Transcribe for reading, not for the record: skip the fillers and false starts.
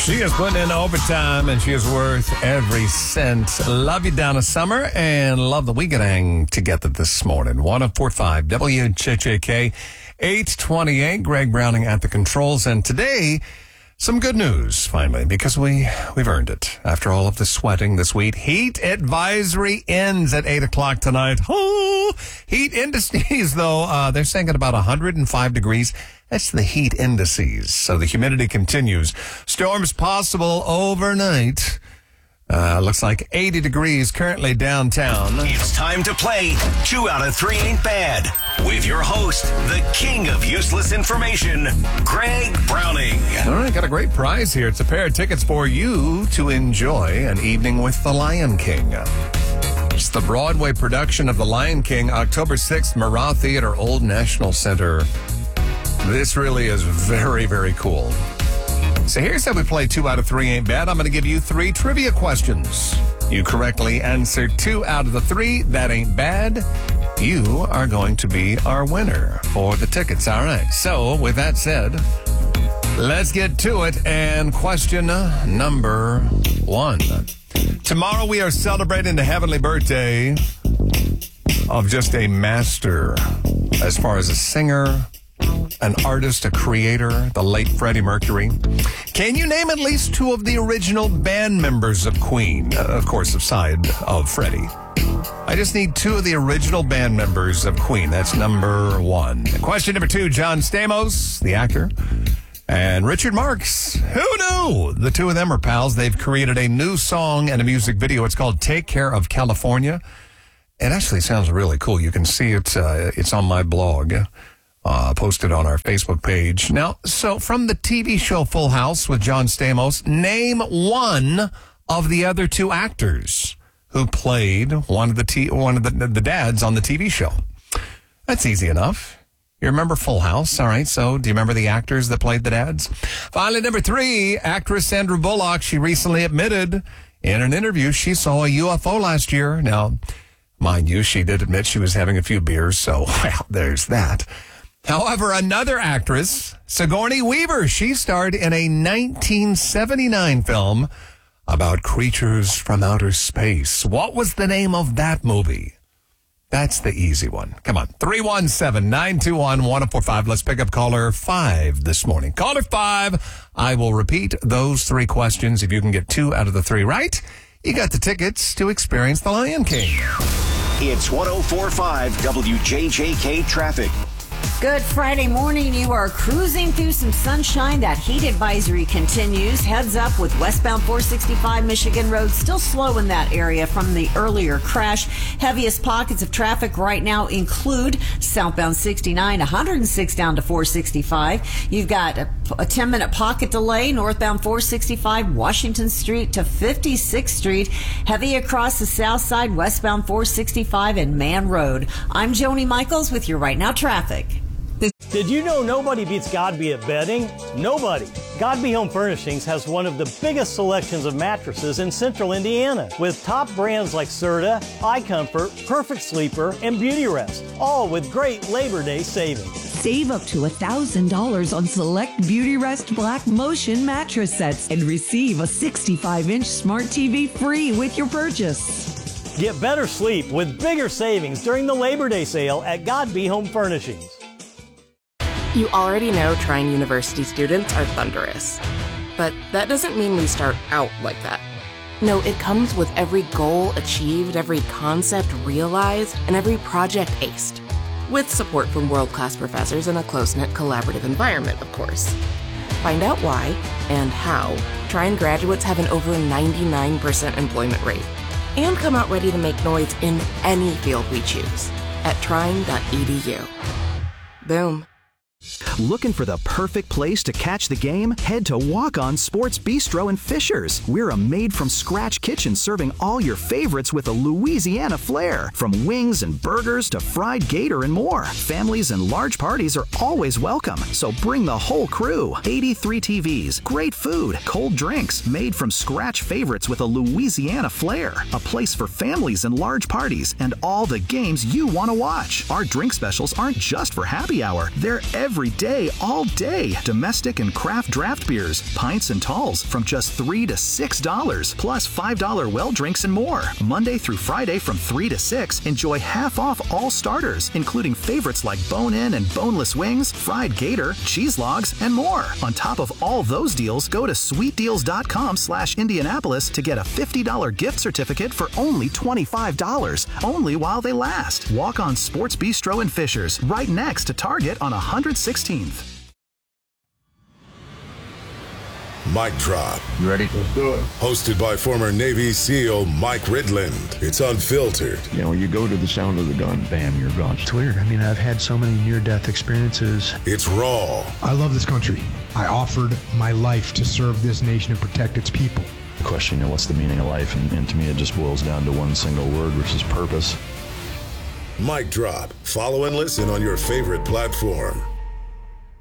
She is putting in overtime, and she is worth every cent. Love you, Donna Summer, and love that we get hang together this morning. 104.5 WJJK, 828. Greg Browning at the controls, and today, some good news, finally, because we've earned it. After all of the sweating this week, heat advisory ends at 8 o'clock tonight. Oh, heat indices, though, they're saying at about 105 degrees. That's the heat indices. So the humidity continues. Storms possible overnight. Looks like 80 degrees currently downtown. It's time to play 2 out of 3 Ain't Bad with your host, the king of useless information, Greg Browning. All right, got a great prize here. It's a pair of tickets for you to enjoy an evening with the Lion King. It's the Broadway production of The Lion King, October 6th, Murrah Theater, Old National Center. This really is very, very cool. So here's how we play 2 out of 3 Ain't Bad. I'm going to give you 3 trivia questions. You correctly answer 2 out of the 3. That ain't bad. You are going to be our winner for the tickets. All right. So with that said, let's get to it. And question number 1. Tomorrow we are celebrating the heavenly birthday of just a master as far as a singer, an artist, a creator, the late Freddie Mercury. Can you name at least 2 of the original band members of Queen? Of course, aside of Freddie. I just need 2 of the original band members of Queen. That's number 1. Question number 2, John Stamos, the actor, and Richard Marx. Who knew? The 2 of them are pals. They've created a new song and a music video. It's called Take Care of California. It actually sounds really cool. You can see it. It's on my blog. Posted on our Facebook page. Now, so from the TV show Full House with John Stamos, name 1 of the other 2 actors who played one of the dads on the TV show. That's easy enough. You remember Full House? All right, so do you remember the actors that played the dads? Finally, number 3, actress Sandra Bullock. She recently admitted in an interview she saw a UFO last year. Now, mind you, she did admit she was having a few beers, so, well, there's that. However, another actress, Sigourney Weaver, she starred in a 1979 film about creatures from outer space. What was the name of that movie? That's the easy one. Come on. 317-921-1045. Let's pick up caller 5 this morning. Caller 5, I will repeat those 3 questions. If you can get 2 out of the 3 right, you got the tickets to experience The Lion King. It's 104.5 WJJK traffic. Good Friday morning. You are cruising through some sunshine. That heat advisory continues. Heads up with westbound 465 Michigan Road. Still slow in that area from the earlier crash. Heaviest pockets of traffic right now include southbound 69, 106 down to 465. You've got a 10-minute pocket delay northbound 465 Washington Street to 56th Street. Heavy across the south side westbound 465 and Man Road. I'm Joni Michaels with your Right Now traffic. Did you know nobody beats Godby at bedding? Nobody. Godby Home Furnishings has one of the biggest selections of mattresses in central Indiana, with top brands like Serta, iComfort, Perfect Sleeper, and Beautyrest, all with great Labor Day savings. Save up to $1,000 on select Beautyrest Black Motion mattress sets and receive a 65-inch smart TV free with your purchase. Get better sleep with bigger savings during the Labor Day sale at Godby Home Furnishings. You already know Trine University students are thunderous. But that doesn't mean we start out like that. No, it comes with every goal achieved, every concept realized, and every project aced. With support from world-class professors in a close-knit collaborative environment, of course. Find out why and how Trine graduates have an over 99% employment rate. And come out ready to make noise in any field we choose at trine.edu. Boom. Looking for the perfect place to catch the game? Head to Walk On Sports Bistro in Fishers. We're a made-from-scratch kitchen serving all your favorites with a Louisiana flair. From wings and burgers to fried gator and more. Families and large parties are always welcome, so bring the whole crew. 83 TVs, great food, cold drinks, made-from-scratch favorites with a Louisiana flair. A place for families and large parties and all the games you want to watch. Our drink specials aren't just for happy hour. They're every every day, all day. Domestic and craft draft beers, pints and talls from just $3 to $6, plus $5 well drinks and more. Monday through Friday from 3 to 6, enjoy half off all starters, including favorites like bone-in and boneless wings, fried gator, cheese logs, and more. On top of all those deals, go to sweetdeals.com/Indianapolis to get a $50 gift certificate for only $25, only while they last. Walk on Sports Bistro in Fishers, right next to Target on 116th. Mic Drop. You ready? Let's do it. Hosted by former Navy SEAL Mike Ridland. It's unfiltered. You know, you go to the sound of the gun, bam, you're gone. It's weird. I mean, I've had so many near-death experiences. It's raw. I love this country. I offered my life to serve this nation and protect its people. The question, what's the meaning of life? And to me, it just boils down to one single word, which is purpose. Mic Drop. Follow and listen on your favorite platform.